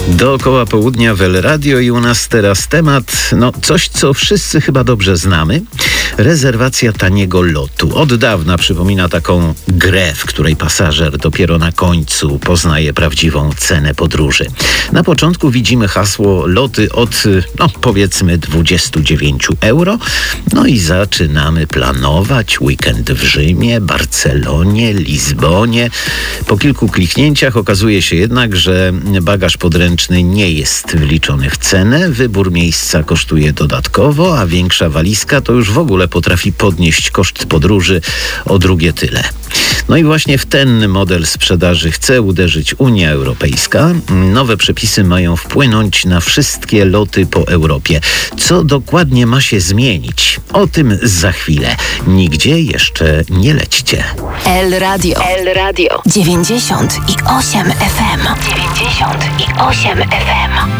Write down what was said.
Dookoła południa w El Radio i u nas teraz temat, coś co wszyscy chyba dobrze znamy. Rezerwacja taniego lotu. Od dawna przypomina taką grę, w której pasażer dopiero na końcu poznaje prawdziwą cenę podróży. Na początku widzimy hasło loty od, powiedzmy 29 euro. No i zaczynamy planować weekend w Rzymie, Barcelonie, Lizbonie. Po kilku kliknięciach okazuje się jednak, że bagaż podręczny nie jest wliczony w cenę, wybór miejsca kosztuje dodatkowo, a większa walizka to już w ogóle potrafi podnieść koszt podróży o drugie tyle. No i właśnie w ten model sprzedaży chce uderzyć Unia Europejska. Nowe przepisy mają wpłynąć na wszystkie loty po Europie. Co dokładnie ma się zmienić? O tym za chwilę. Nigdzie jeszcze nie lećcie. El Radio 98 FM. 98 FM.